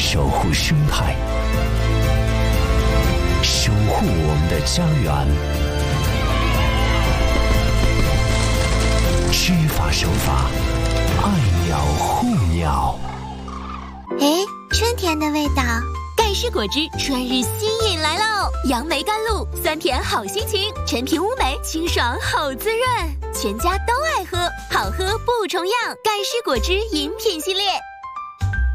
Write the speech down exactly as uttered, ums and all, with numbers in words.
守护生态，守护我们的家园。知法守法，爱鸟护鸟。 哎，春天的味道。 盖世果汁春日新饮来喽！杨梅甘露，酸甜好心情，陈皮乌梅，清爽好滋润，全家都爱喝，好喝不重样。盖世果汁饮品系列。